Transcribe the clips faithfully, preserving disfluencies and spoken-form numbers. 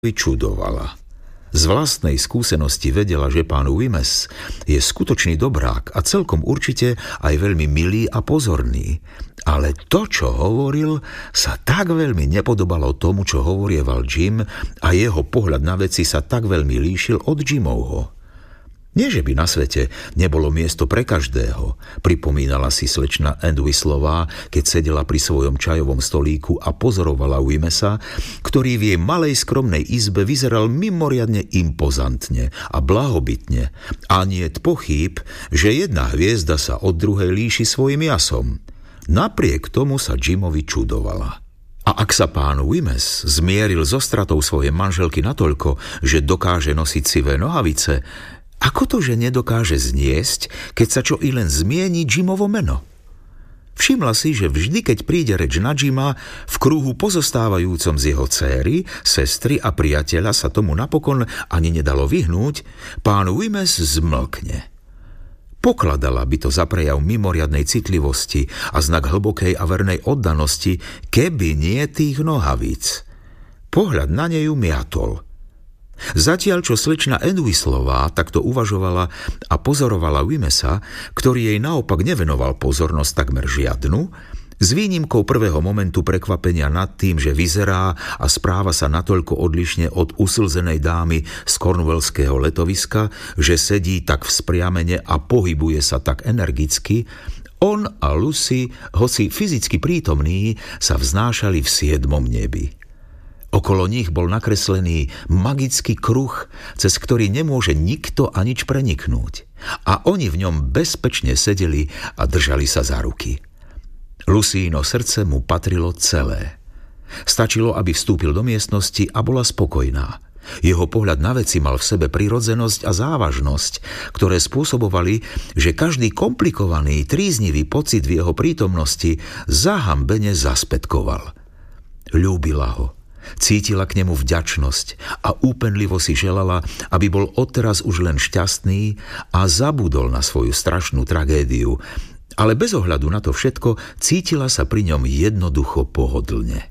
vyčudovala. Z vlastnej skúsenosti vedela, že pán Wimmes je skutočný dobrák a celkom určite aj veľmi milý a pozorný. Ale to, čo hovoril, sa tak veľmi nepodobalo tomu, čo hovorieval Jim, a jeho pohľad na veci sa tak veľmi líšil od Jimovho. Nie, že by na svete nebolo miesto pre každého, pripomínala si slečna Entwistlová, keď sedela pri svojom čajovom stolíku a pozorovala Wimmesa, ktorý v jej malej skromnej izbe vyzeral mimoriadne impozantne a blahobytne. A niet pochýb, že jedna hviezda sa od druhej líši svojim jasom. Napriek tomu sa Jimovi čudovala. A ak sa pán Wimmes zmieril so stratou svojej manželky natoľko, že dokáže nosiť sivé nohavice, ako to, že nedokáže zniesť, keď sa čo i len zmieni Jimovo meno? Všimla si, že vždy, keď príde reč na Jima, v kruhu pozostávajúcom z jeho céry, sestry a priateľa sa tomu napokon ani nedalo vyhnúť, pán Wimmes zmlkne. Pokladala by to za prejav mimoriadnej citlivosti a znak hlbokej a vernej oddanosti, keby nie tých nohavíc. Pohľad na nej miatol. Zatiaľ, čo slečna Entwistlová takto uvažovala a pozorovala Wimmesa, ktorý jej naopak nevenoval pozornosť takmer žiadnu, s výnimkou prvého momentu prekvapenia nad tým, že vyzerá a správa sa natoľko odlišne od uslzenej dámy z cornwallského letoviska, že sedí tak vzpriamene a pohybuje sa tak energicky, on a Lucy, hoci fyzicky prítomní, sa vznášali v siedmom nebi. Okolo nich bol nakreslený magický kruh, cez ktorý nemôže nikto a nič preniknúť. A oni v ňom bezpečne sedeli a držali sa za ruky. Lucíno srdce mu patrilo celé. Stačilo, aby vstúpil do miestnosti a bola spokojná. Jeho pohľad na veci mal v sebe prirodzenosť a závažnosť, ktoré spôsobovali, že každý komplikovaný, tríznivý pocit v jeho prítomnosti zahambene zaspätkoval. Ľúbila ho. Cítila k nemu vďačnosť a úpenlivo si želala, aby bol odteraz už len šťastný a zabudol na svoju strašnú tragédiu, ale bez ohľadu na to všetko cítila sa pri ňom jednoducho pohodlne.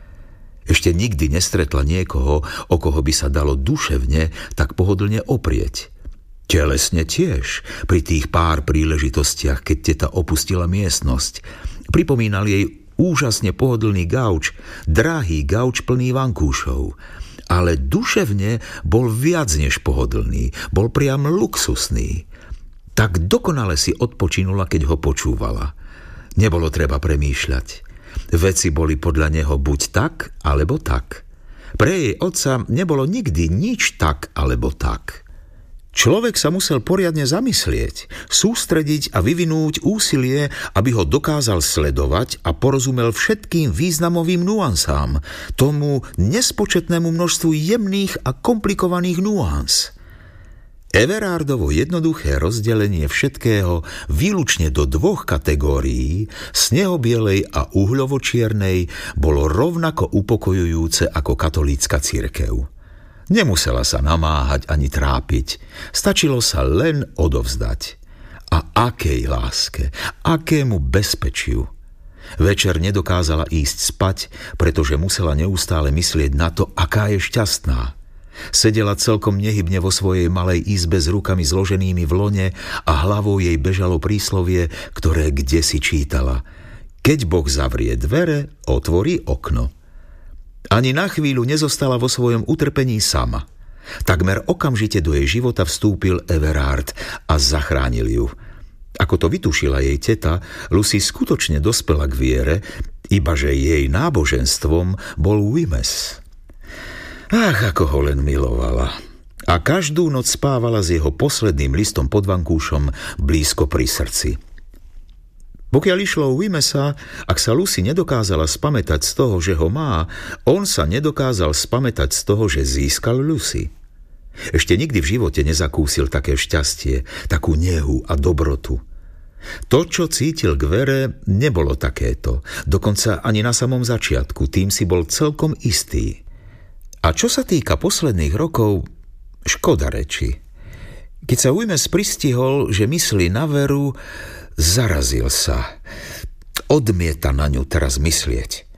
Ešte nikdy nestretla niekoho, o koho by sa dalo duševne tak pohodlne oprieť. Telesne tiež, pri tých pár príležitostiach, keď teta opustila miestnosť. Pripomínal jej úžasne pohodlný gauč, drahý gauč plný vankúšov. Ale duševne bol viac než pohodlný, bol priam luxusný. Tak dokonale si odpočinula, keď ho počúvala. Nebolo treba premýšľať. Veci boli podľa neho buď tak, alebo tak. Pre jej otca nebolo nikdy nič tak, alebo tak. Človek sa musel poriadne zamyslieť, sústrediť a vyvinúť úsilie, aby ho dokázal sledovať a porozumel všetkým významovým nuansám, tomu nespočetnému množstvu jemných a komplikovaných nuans. Everardovo jednoduché rozdelenie všetkého výlučne do dvoch kategórií, snehobielej a uhľovočiernej, bolo rovnako upokojujúce ako katolícka cirkev. Nemusela sa namáhať ani trápiť, stačilo sa len odovzdať. A akej láske, akému bezpečiu. Večer nedokázala ísť spať, pretože musela neustále myslieť na to, aká je šťastná. Sedela celkom nehybne vo svojej malej izbe s rukami zloženými v lone a hlavou jej bežalo príslovie, ktoré kdesi čítala. Keď Boh zavrie dvere, otvorí okno. Ani na chvíľu nezostala vo svojom utrpení sama. Takmer okamžite do jej života vstúpil Everard a zachránil ju. Ako to vytušila jej teta, Lucy skutočne dospela k viere, ibaže jej náboženstvom bol Wimmes. Ach, ako ho len milovala. A každú noc spávala s jeho posledným listom pod vankúšom blízko pri srdci. Pokiaľ išlo o Wimmesa, ak sa Lucy nedokázala spamätať z toho, že ho má, on sa nedokázal spamätať z toho, že získal Lucy. Ešte nikdy v živote nezakúsil také šťastie, takú nehu a dobrotu. To, čo cítil k vere, nebolo takéto, dokonca ani na samom začiatku, tým si bol celkom istý. A čo sa týka posledných rokov, škoda reči. Keď sa Wimmes pristihol, že myslí na veru, zarazil sa. Odmieta na ňu teraz myslieť.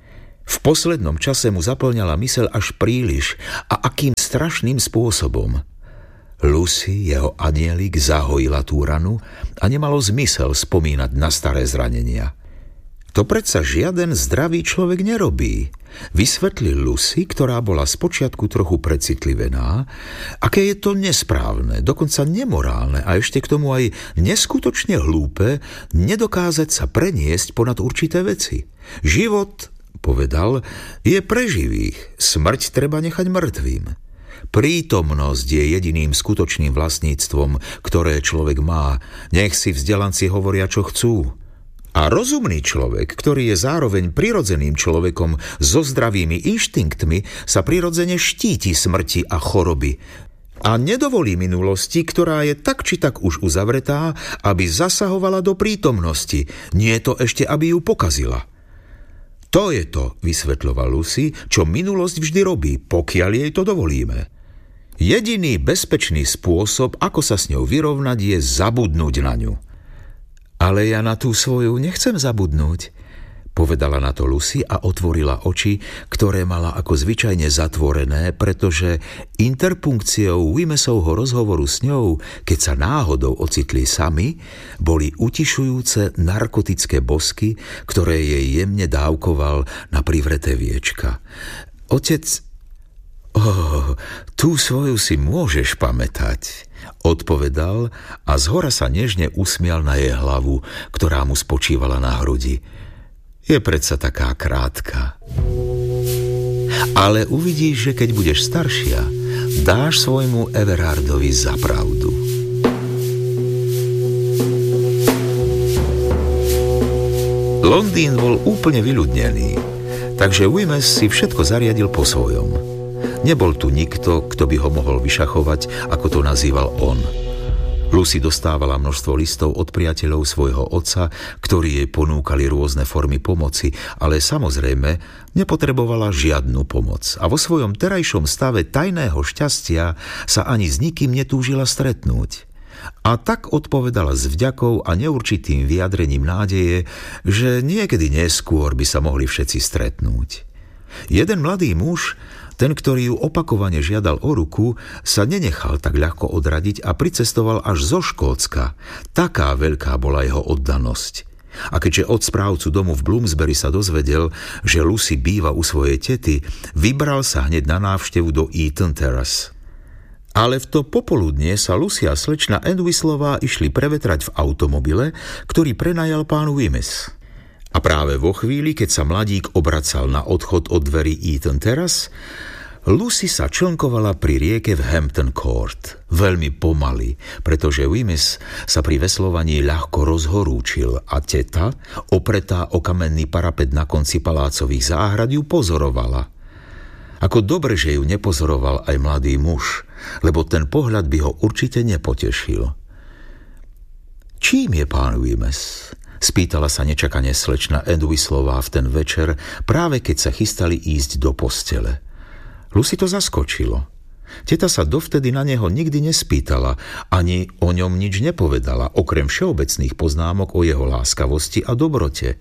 V poslednom čase mu zaplňala myseľ až príliš a akým strašným spôsobom. Lucy, jeho anielik, zahojila tú ranu a nemalo zmysel spomínať na staré zranenia. To predsa žiaden zdravý človek nerobí, vysvetlil Lucy, ktorá bola spočiatku trochu precitlivená, aké je to nesprávne, dokonca nemorálne a ešte k tomu aj neskutočne hlúpe nedokázať sa preniesť ponad určité veci. Život, povedal, je pre živých, smrť treba nechať mŕtvým. Prítomnosť je jediným skutočným vlastníctvom, ktoré človek má, nech si vzdelanci hovoria, čo chcú. A rozumný človek, ktorý je zároveň prirodzeným človekom so zdravými inštinktmi, sa prirodzene štíti smrti a choroby a nedovolí minulosti, ktorá je tak či tak už uzavretá, aby zasahovala do prítomnosti, nie to ešte, aby ju pokazila. To je to, vysvetľoval Lucy, čo minulosť vždy robí, pokiaľ jej to dovolíme. Jediný bezpečný spôsob, ako sa s ňou vyrovnať, je zabudnúť na ňu. Ale ja na tú svoju nechcem zabudnúť, povedala na to Lucy a otvorila oči, ktoré mala ako zvyčajne zatvorené, pretože interpunkciou Wimesovho rozhovoru s ňou, keď sa náhodou ocitli sami, boli utišujúce narkotické bosky, ktoré jej jemne dávkoval na privreté viečka. Otec, oh, tú svoju si môžeš pamätať, odpovedal a zhora sa nežne usmial na jej hlavu, ktorá mu spočívala na hrudi. Je predsa taká krátka. Ale uvidíš, že keď budeš staršia, dáš svojmu Everardovi za pravdu. Londýn bol úplne vyľudnený, takže Wemyss si všetko zariadil po svojom. Nebol tu nikto, kto by ho mohol vyšachovať, ako to nazýval on. Lucy dostávala množstvo listov od priateľov svojho otca, ktorí jej ponúkali rôzne formy pomoci, ale samozrejme nepotrebovala žiadnu pomoc a vo svojom terajšom stave tajného šťastia sa ani s nikým netúžila stretnúť. A tak odpovedala s vďakou a neurčitým vyjadrením nádeje, že niekedy neskôr by sa mohli všetci stretnúť. Jeden mladý muž, ten, ktorý ju opakovane žiadal o ruku, sa nenechal tak ľahko odradiť a pricestoval až zo Škótska. Taká veľká bola jeho oddanosť. A keďže od správcu domu v Bloomsbury sa dozvedel, že Lucy býva u svojej tety, vybral sa hneď na návštevu do Eaton Terrace. Ale v to popoludnie sa Lucy a slečna Entwistleová išli prevetrať v automobile, ktorý prenajal pán Wemyss. A práve vo chvíli, keď sa mladík obracal na odchod od dverí Eaton Terrace, Lucy sa člnkovala pri rieke v Hampton Court. Veľmi pomaly, pretože Wemyss sa pri veslovaní ľahko rozhorúčil a teta, opretá o kamenný parapet na konci palácových záhrad, ju pozorovala. Ako dobre, že ju nepozoroval aj mladý muž, lebo ten pohľad by ho určite nepotešil. Čím je pán Wemyss? Spýtala sa nečakane slečna Entwistleová v ten večer, práve keď sa chystali ísť do postele. Lucy to zaskočilo. Teta sa dovtedy na neho nikdy nespýtala, ani o ňom nič nepovedala, okrem všeobecných poznámok o jeho láskavosti a dobrote.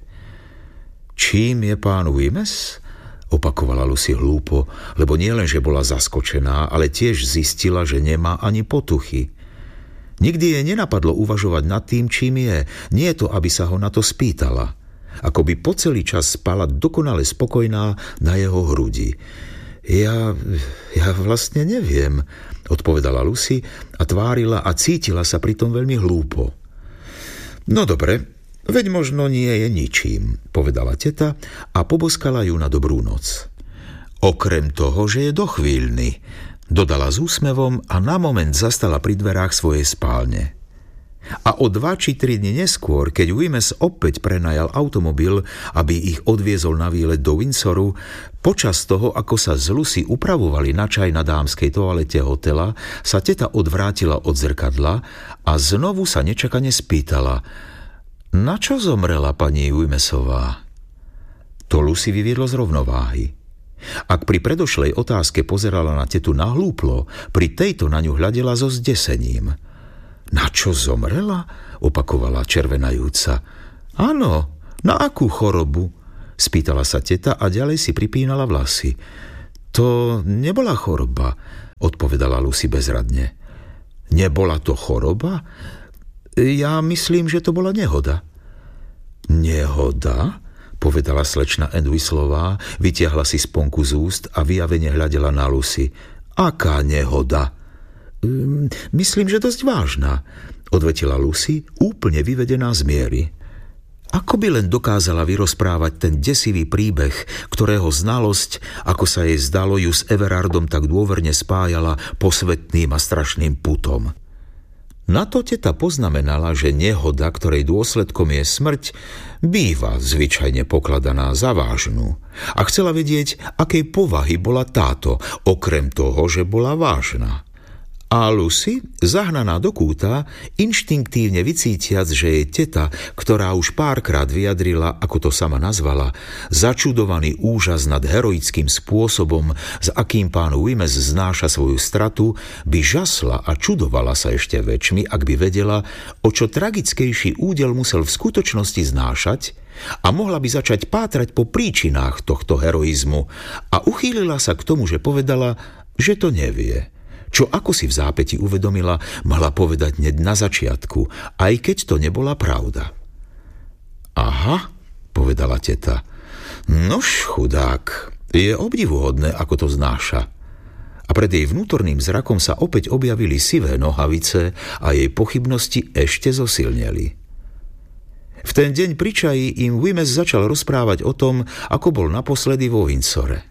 Čím je pán Wemyss? Opakovala Lucy hlúpo, lebo nielenže bola zaskočená, ale tiež zistila, že nemá ani potuchy. Nikdy jej nenapadlo uvažovať nad tým, čím je. Nie je to, aby sa ho na to spýtala. Ako by po celý čas spala dokonale spokojná na jeho hrudi. Ja, ja vlastne neviem, odpovedala Lucy a tvárila a cítila sa pritom veľmi hlúpo. No dobre, veď možno nie je ničím, povedala teta a poboskala ju na dobrú noc. Okrem toho, že je dochvíľny, dodala s úsmevom a na moment zastala pri dverách svojej spálne. A o dva či tri dni neskôr, keď Wemyss opäť prenajal automobil, aby ich odviezol na výlet do Windsoru, počas toho, ako sa z Lucy upravovali na čaj na dámskej toalete hotela, sa teta odvrátila od zrkadla a znovu sa nečakane spýtala: Na čo zomrela pani Wemyssová? To Lucy vyviedlo z rovnováhy. Ak pri predošlej otázke pozerala na tetu nahlúplo, pri tejto na ňu hľadela so zdesením. Na čo zomrela? Opakovala červenajúca. Áno, na akú chorobu? spýtala sa teta a ďalej si pripínala vlasy. To nebola choroba, odpovedala Lucy bezradne. Nebola to choroba? Ja myslím, že to bola nehoda. Nehoda? Povedala slečna Entwistleová, vytiahla si sponku z úst a vyjavene hľadela na Lucy. Aká nehoda? Myslím, že dosť vážna, odvetila Lucy, úplne vyvedená z miery. Ako by len dokázala vyrozprávať ten desivý príbeh, ktorého znalosť, ako sa jej zdalo, ju s Everardom tak dôverne spájala posvetným a strašným putom. Na to teta poznamenala, že nehoda, ktorej dôsledkom je smrť, býva zvyčajne pokladaná za vážnu. A chcela vedieť, akej povahy bola táto, okrem toho, že bola vážna. A Lucy, zahnaná do kúta, inštinktívne vycítiac, že jej teta, ktorá už párkrát vyjadrila, ako to sama nazvala, začudovaný úžas nad heroickým spôsobom, s akým pán Wemyss znáša svoju stratu, by žasla a čudovala sa ešte väčšmi, ak by vedela, o čo tragickejší údel musel v skutočnosti znášať, a mohla by začať pátrať po príčinách tohto heroizmu a uchýlila sa k tomu, že povedala, že to nevie. Čo ako si v zápäti uvedomila, mala povedať hneď na začiatku, aj keď to nebola pravda. Aha, povedala teta. Nož, chudák, je obdivuhodné, ako to znáša. A pred jej vnútorným zrakom sa opäť objavili sivé nohavice a jej pochybnosti ešte zosilneli. V ten deň pri čaji im Wemyss začal rozprávať o tom, ako bol naposledy vo Windsore.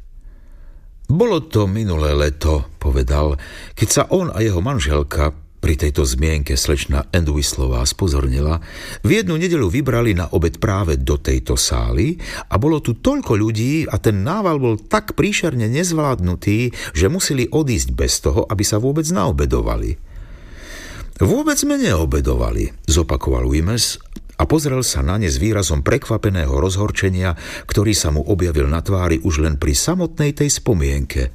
Bolo to minulé leto, povedal, keď sa on a jeho manželka, pri tejto zmienke slečna Entwistleová spozornila, v jednu nedeľu vybrali na obed práve do tejto sály a bolo tu toľko ľudí a ten nával bol tak príšerne nezvládnutý, že museli odísť bez toho, aby sa vôbec naobedovali. Vôbec sme neobedovali, zopakoval Wemyss a pozrel sa na ne s výrazom prekvapeného rozhorčenia, ktorý sa mu objavil na tvári už len pri samotnej tej spomienke.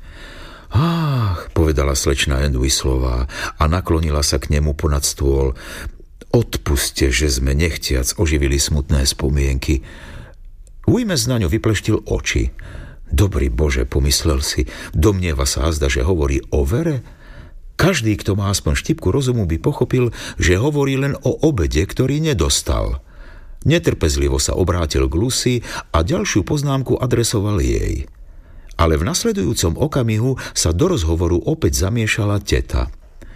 Ach, povedala slečna Entwistleová a naklonila sa k nemu ponad stôl. Odpuste, že sme nechtiac oživili smutné spomienky. Wemyss na ňu vypleštil oči. Dobrý Bože, pomyslel si, domnieva sa azda, že hovorí o vere? Každý, kto má aspoň štipku rozumu, by pochopil, že hovorí len o obede, ktorý nedostal. Netrpezlivo sa obrátil k Lucy a ďalšiu poznámku adresoval jej. Ale v nasledujúcom okamihu sa do rozhovoru opäť zamiešala teta.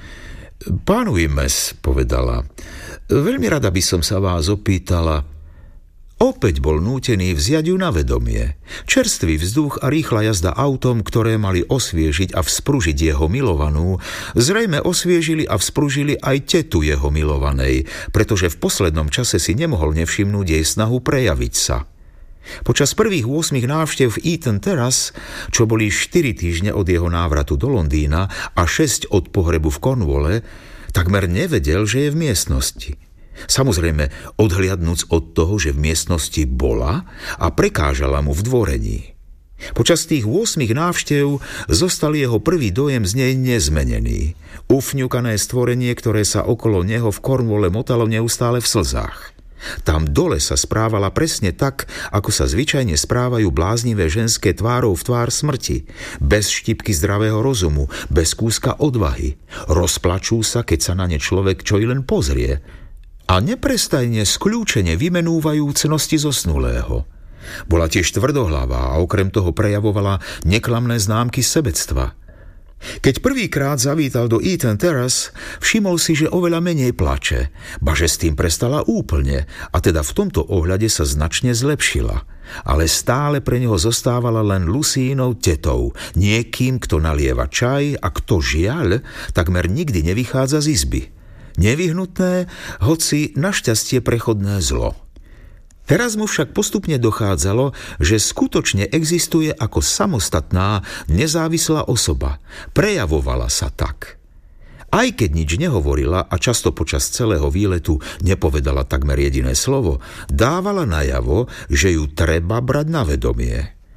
Pán Wemyss, povedala, veľmi rada by som sa vás opýtala. Opäť bol nútený vziať ju na vedomie. Čerstvý vzduch a rýchla jazda autom, ktoré mali osviežiť a vzpružiť jeho milovanú, zrejme osviežili a vzpružili aj tetu jeho milovanej, pretože v poslednom čase si nemohol nevšimnúť jej snahu prejaviť sa. Počas prvých ôsmich návštev v Eaton Terrace, čo boli štyri týždne od jeho návratu do Londýna a šesť od pohrebu v Cornwalle, takmer nevedel, že je v miestnosti. Samozrejme, odhliadnúc od toho, že v miestnosti bola a prekážala mu v dvorení. Počas tých ôsmich návštev zostal jeho prvý dojem z nej nezmenený. Ufňukané stvorenie, ktoré sa okolo neho v Cornwalle motalo neustále v slzách. Tam dole sa správala presne tak, ako sa zvyčajne správajú bláznivé ženské tvárou v tvár smrti, bez štipky zdravého rozumu, bez kúska odvahy. Rozplačú sa, keď sa na ne človek čo i len pozrie, a neprestajne skľúčene vymenúvajú cnosti zosnulého. Bola tiež tvrdohlavá a okrem toho prejavovala neklamné známky sebectva. Keď prvýkrát zavítal do Eaton Terrace, všimol si, že oveľa menej plače, baže s tým prestala úplne a teda v tomto ohľade sa značne zlepšila. Ale stále pre neho zostávala len Lucínou tetou, niekým, kto nalieva čaj a kto žiaľ takmer nikdy nevychádza z izby. Nevyhnutné, hoci našťastie prechodné zlo. Teraz mu však postupne dochádzalo, že skutočne existuje ako samostatná, nezávislá osoba. Prejavovala sa tak. Aj keď nič nehovorila a často počas celého výletu nepovedala takmer jediné slovo, dávala najavo, že ju treba brať na vedomie.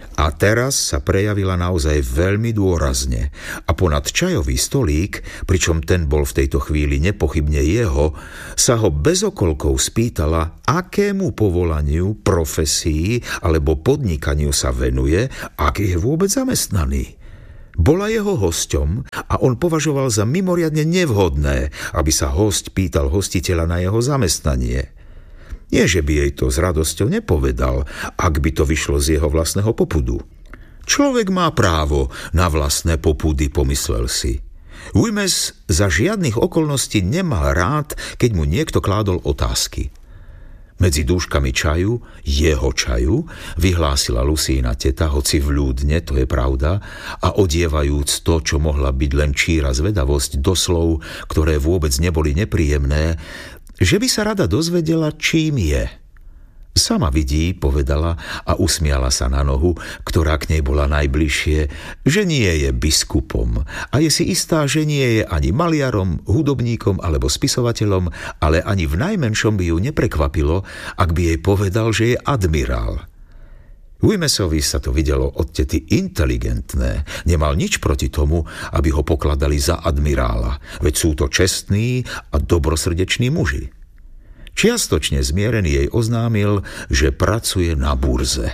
A teraz sa prejavila naozaj veľmi dôrazne a ponad čajový stolík, pričom ten bol v tejto chvíli nepochybne jeho, sa ho bez okolkov spýtala, akému povolaniu, profesii alebo podnikaniu sa venuje, ak je vôbec zamestnaný. Bola jeho hosťom a on považoval za mimoriadne nevhodné, aby sa hosť pýtal hostiteľa na jeho zamestnanie. Nie, že by jej to s radosťou nepovedal, ak by to vyšlo z jeho vlastného popudu. Človek má právo na vlastné popudy, pomyslel si. Wimes za žiadnych okolností nemal rád, keď mu niekto kládol otázky. Medzi dúškami čaju, jeho čaju, vyhlásila Lucína teta, hoci vľúdne, to je pravda, a odievajúc to, čo mohla byť len číra zvedavosť do slov, ktoré vôbec neboli nepríjemné, že by sa rada dozvedela, čím je. Sama vidí, povedala a usmiala sa na nohu, ktorá k nej bola najbližšie, že nie je biskupom a je si istá, že nie je ani maliarom, hudobníkom alebo spisovateľom, ale ani v najmenšom by ju neprekvapilo, ak by jej povedal, že je admirál. Wimesovi sa to videlo od tety inteligentné, nemal nič proti tomu, aby ho pokladali za admirála, veď sú to čestní a dobrosrdeční muži. Čiastočne zmierený jej oznámil, že pracuje na burze.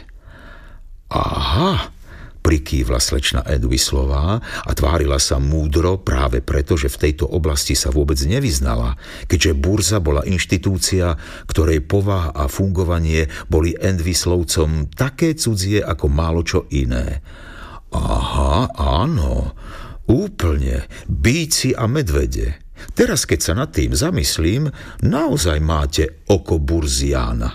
Aha, prikývla slečna Edwislová a tvárila sa múdro práve preto, že v tejto oblasti sa vôbec nevyznala, keďže burza bola inštitúcia, ktorej povaha a fungovanie boli Edwislovcom také cudzie ako málo čo iné. Aha, áno, úplne, bíci a medvede. Teraz, keď sa nad tým zamyslím, naozaj máte oko burziána.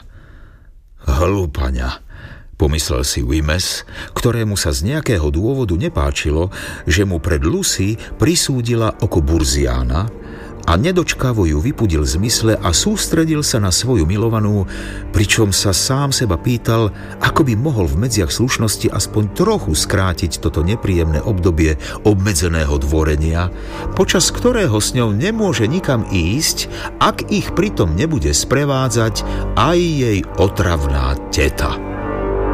Hlúpaňa, pomyslel si Wimes, ktorému sa z nejakého dôvodu nepáčilo, že mu pred Lucy prisúdila oko burziána a nedočkavo ju vypudil z mysle a sústredil sa na svoju milovanú, pričom sa sám seba pýtal, ako by mohol v medziach slušnosti aspoň trochu skrátiť toto nepríjemné obdobie obmedzeného dvorenia, počas ktorého s ňou nemôže nikam ísť, ak ich pritom nebude sprevádzať aj jej otravná teta.